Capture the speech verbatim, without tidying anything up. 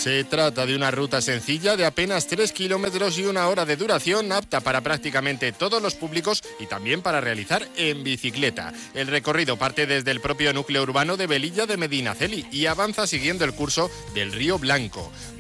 Se trata de una ruta sencilla de apenas tres kilómetros y una hora de duración, apta para prácticamente todos los públicos y también para realizar en bicicleta. El recorrido parte desde el propio núcleo urbano de Velilla de Medinaceli y avanza siguiendo el curso del río Blanco.